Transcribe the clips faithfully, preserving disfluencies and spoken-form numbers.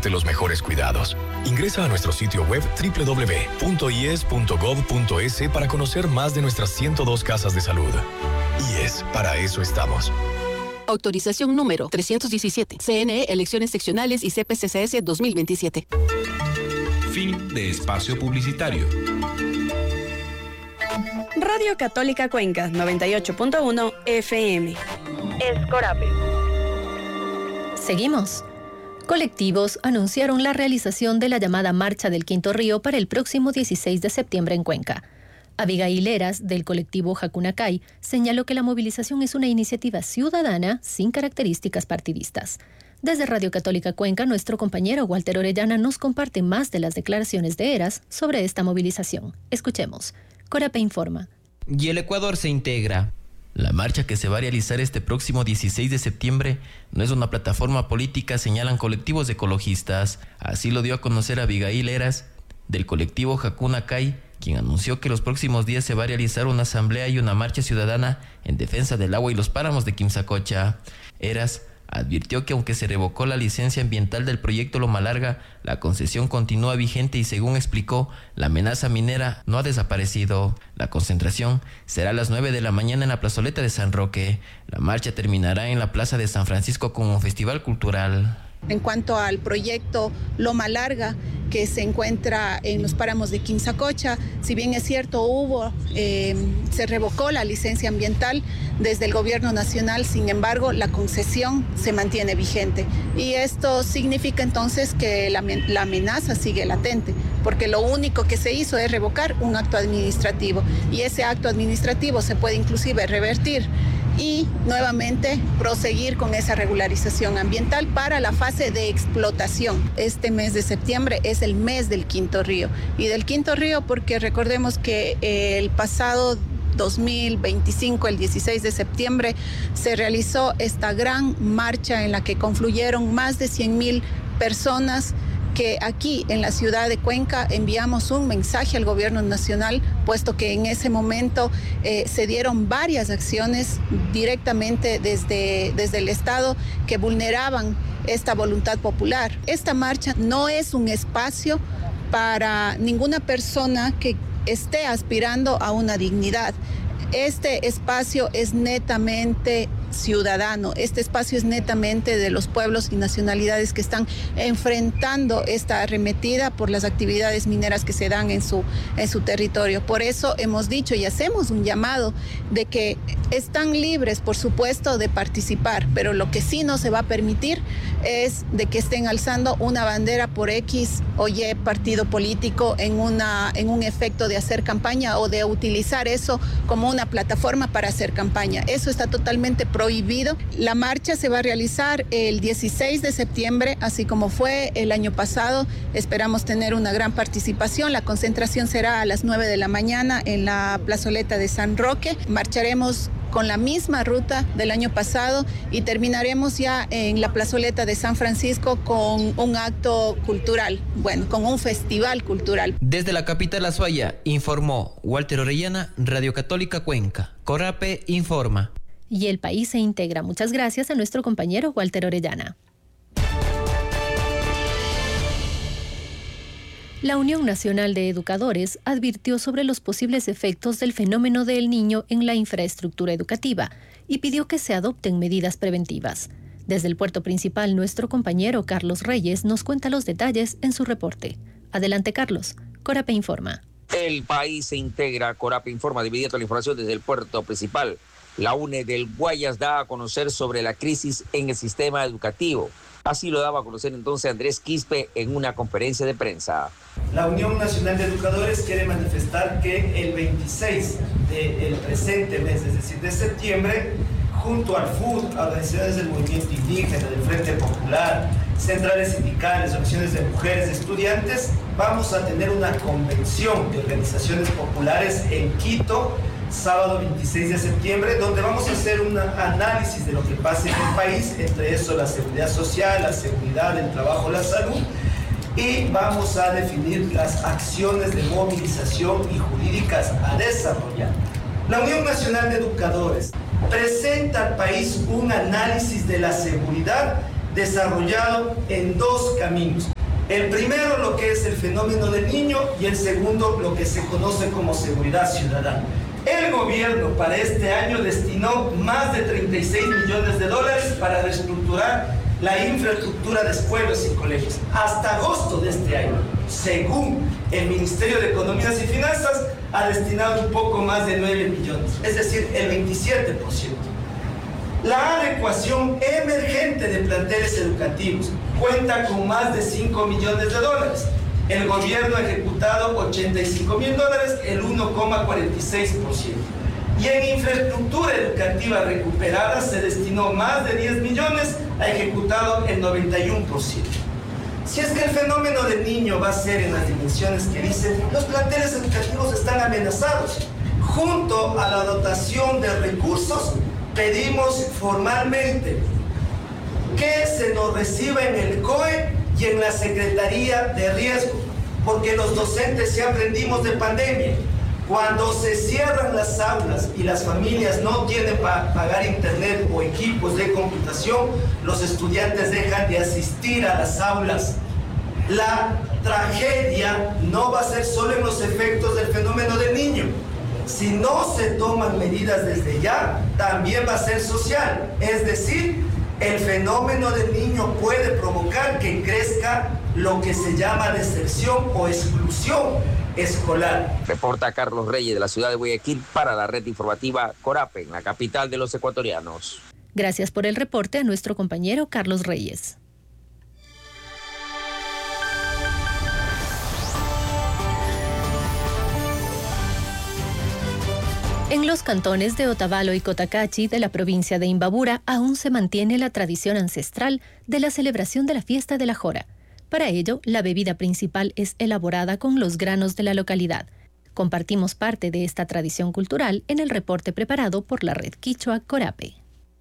darte los mejores cuidados. Ingresa a nuestro sitio web doble u doble u doble u punto i e s punto gov punto e s para conocer más de nuestras ciento dos casas de salud. I E S, para eso estamos. Autorización número trescientos diecisiete. C N E, Elecciones Seccionales y C P C C S dos mil veintisiete. Fin de espacio publicitario. Radio Católica Cuenca, noventa y ocho punto uno F M. Es Corape. Seguimos. Colectivos anunciaron la realización de la llamada Marcha del Quinto Río para el próximo dieciséis de septiembre en Cuenca. Abigail Heras, del colectivo Jacunacay, señaló que la movilización es una iniciativa ciudadana sin características partidistas. Desde Radio Católica Cuenca, nuestro compañero Walter Orellana nos comparte más de las declaraciones de Heras sobre esta movilización. Escuchemos. Corape informa. Y el Ecuador se integra. La marcha que se va a realizar este próximo dieciséis de septiembre no es una plataforma política, señalan colectivos ecologistas. Así lo dio a conocer Abigail Heras, del colectivo Jacunacay, quien anunció que los próximos días se va a realizar una asamblea y una marcha ciudadana en defensa del agua y los páramos de Quimsacocha. Heras advirtió que aunque se revocó la licencia ambiental del proyecto Loma Larga, la concesión continúa vigente y, según explicó, la amenaza minera no ha desaparecido. La concentración será a las nueve de la mañana en la plazoleta de San Roque. La marcha terminará en la plaza de San Francisco con un festival cultural. En cuanto al proyecto Loma Larga, que se encuentra en los páramos de Quimsacocha, si bien es cierto, hubo, eh, se revocó la licencia ambiental desde el gobierno nacional, sin embargo, la concesión se mantiene vigente. Y esto significa entonces que la, la amenaza sigue latente, porque lo único que se hizo es revocar un acto administrativo, y ese acto administrativo se puede inclusive revertir y nuevamente proseguir con esa regularización ambiental para la fase de explotación. Este mes de septiembre es el mes del Quinto Río, y del Quinto Río porque recordemos que el pasado dos mil veinticinco, el dieciséis de septiembre, se realizó esta gran marcha en la que confluyeron más de cien mil personas, que aquí en la ciudad de Cuenca enviamos un mensaje al gobierno nacional, puesto que en ese momento eh, se dieron varias acciones directamente desde, desde el Estado que vulneraban esta voluntad popular. Esta marcha no es un espacio para ninguna persona que esté aspirando a una dignidad. Este espacio es netamente ciudadano, este espacio es netamente de los pueblos y nacionalidades que están enfrentando esta arremetida por las actividades mineras que se dan en su, en su territorio. Por eso hemos dicho y hacemos un llamado de que están libres, por supuesto, de participar, pero lo que sí no se va a permitir es de que estén alzando una bandera por X o Y partido político en, una, en un efecto de hacer campaña o de utilizar eso como una plataforma para hacer campaña. Eso está totalmente prohibido. La marcha se va a realizar el dieciséis de septiembre, así como fue el año pasado. Esperamos tener una gran participación. La concentración será a las nueve de la mañana en la plazoleta de San Roque. Marcharemos con la misma ruta del año pasado y terminaremos ya en la plazoleta de San Francisco con un acto cultural, bueno, con un festival cultural. Desde la capital Azuaya, informó Walter Orellana, Radio Católica Cuenca. Corape informa. Y el país se integra. Muchas gracias a nuestro compañero Walter Orellana. La Unión Nacional de Educadores advirtió sobre los posibles efectos del fenómeno del Niño en la infraestructura educativa y pidió que se adopten medidas preventivas. Desde el puerto principal, nuestro compañero Carlos Reyes nos cuenta los detalles en su reporte. Adelante, Carlos. Corape informa. El país se integra. Corape informa de inmediato la información desde el puerto principal. La U N E del Guayas da a conocer sobre la crisis en el sistema educativo. Así lo daba a conocer entonces Andrés Quispe en una conferencia de prensa. La Unión Nacional de Educadores quiere manifestar que el veintiséis del presente mes, es decir, de septiembre, junto al F U D, organizaciones del movimiento indígena, del Frente Popular, centrales sindicales, organizaciones de mujeres, de estudiantes, vamos a tener una convención de organizaciones populares en Quito, sábado veintiséis de septiembre, donde vamos a hacer un análisis de lo que pasa en el país, entre eso la seguridad social, la seguridad, el trabajo, la salud, y vamos a definir las acciones de movilización y jurídicas a desarrollar. La Unión Nacional de Educadores presenta al país un análisis de la seguridad desarrollado en dos caminos. El primero, lo que es el fenómeno del niño, y el segundo, lo que se conoce como seguridad ciudadana. El gobierno para este año destinó más de treinta y seis millones de dólares para reestructurar la infraestructura de escuelas y colegios. Hasta agosto de este año, según el Ministerio de Economías y Finanzas, ha destinado un poco más de nueve millones, es decir, el veintisiete por ciento. La adecuación emergente de planteles educativos cuenta con más de cinco millones de dólares. El gobierno ha ejecutado ochenta y cinco mil dólares, el uno coma cuarenta y seis por ciento. Y en infraestructura educativa recuperada se destinó más de diez millones, ha ejecutado el noventa y uno por ciento. Si es que el fenómeno del niño va a ser en las dimensiones que dicen, los planteles educativos están amenazados. Junto a la dotación de recursos, pedimos formalmente que se nos reciba en el C O E y en la Secretaría de Riesgo, porque los docentes ya aprendimos de pandemia. Cuando se cierran las aulas y las familias no tienen para pagar internet o equipos de computación, los estudiantes dejan de asistir a las aulas. La tragedia no va a ser solo en los efectos del fenómeno del niño. Si no se toman medidas desde ya, también va a ser social. Es decir, el fenómeno del niño puede provocar que crezca lo que se llama deserción o exclusión escolar. Reporta Carlos Reyes de la ciudad de Guayaquil para la red informativa Corape, en la capital de los ecuatorianos. Gracias por el reporte a nuestro compañero Carlos Reyes. En los cantones de Otavalo y Cotacachi de la provincia de Imbabura aún se mantiene la tradición ancestral de la celebración de la fiesta de la Jora. Para ello, la bebida principal es elaborada con los granos de la localidad. Compartimos parte de esta tradición cultural en el reporte preparado por la red Quichua Corape.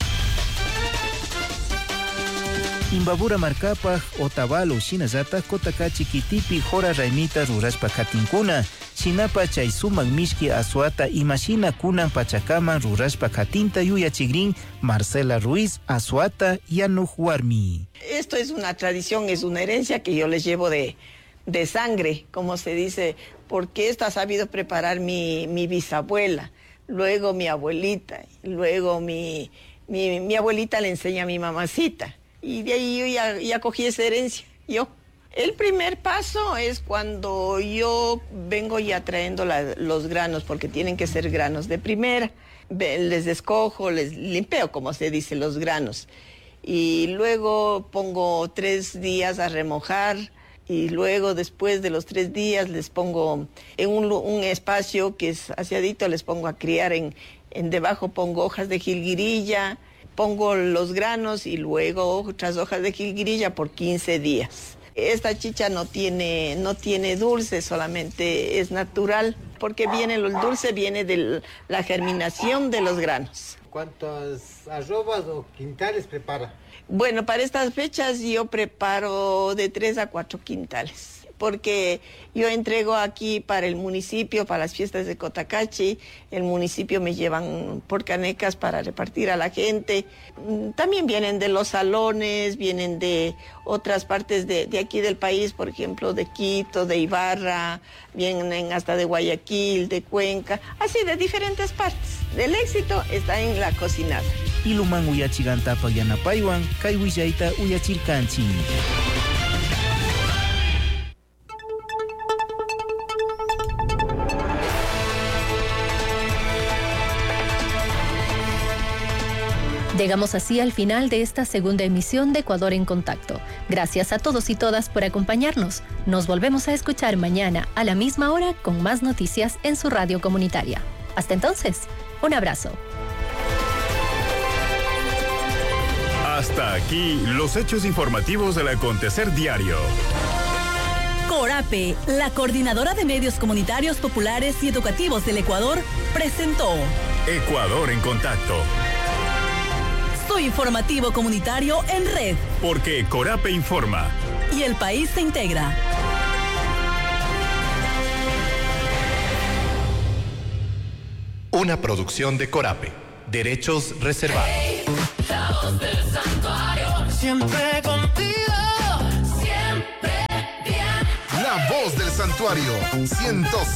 Imbabura markapaj, Otavalo, Shinazata, Cotacachi, Kitipi, Jora Raimita, Rurashpa Katinkuna, Shinapa, Chaisuman, Mishki, Azuata, Imashina, Kunan, Pachacama, Rurashpa Katinta, Yuya Chigrin, Marcela Ruiz, Azuata, Yanujuarmi. Esto es una tradición, es una herencia que yo les llevo de, de sangre, como se dice, porque esto ha sabido preparar mi, mi bisabuela, luego mi abuelita, luego mi, mi, mi abuelita le enseña a mi mamacita. Y de ahí yo ya, ya cogí esa herencia, yo. El primer paso es cuando yo vengo ya trayendo la, los granos, porque tienen que ser granos de primera. Les escojo, les limpio, como se dice, los granos. Y luego pongo tres días a remojar. Y luego, después de los tres días, les pongo en un, un espacio que es aseadito, les pongo a criar. En, en debajo pongo hojas de jilguirilla. Pongo los granos y luego otras hojas de jilguirilla por quince días. Esta chicha no tiene, no tiene dulce, solamente es natural, porque viene, el dulce viene de la germinación de los granos. ¿Cuántas arrobas o quintales prepara? Bueno, para estas fechas yo preparo de tres a cuatro quintales. Porque yo entrego aquí para el municipio, para las fiestas de Cotacachi, el municipio me llevan por canecas para repartir a la gente. También vienen de los salones, vienen de otras partes de, de aquí del país, por ejemplo, de Quito, de Ibarra, vienen hasta de Guayaquil, de Cuenca, así de diferentes partes. El éxito está en la cocinada. Iluman uyachigantapa yanapaywan, kaiwillaita uyachilkanchi. Llegamos así al final de esta segunda emisión de Ecuador en Contacto. Gracias a todos y todas por acompañarnos. Nos volvemos a escuchar mañana a la misma hora con más noticias en su radio comunitaria. Hasta entonces, un abrazo. Hasta aquí los hechos informativos del acontecer diario. Corape, la coordinadora de medios comunitarios populares y educativos del Ecuador, presentó Ecuador en Contacto. Su informativo comunitario en red. Porque Corape informa. Y el país se integra. Una producción de Corape. Derechos reservados. Hey, la voz del santuario. Siempre contigo. Siempre. la voz del santuario. ciento